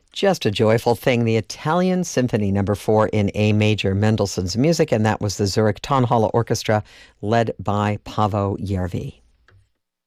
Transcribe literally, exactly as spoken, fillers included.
Just a joyful thing, the Italian Symphony Number Four in A major, Mendelssohn's music, and that was the Zurich Tonhalle Orchestra, led by Paavo Järvi.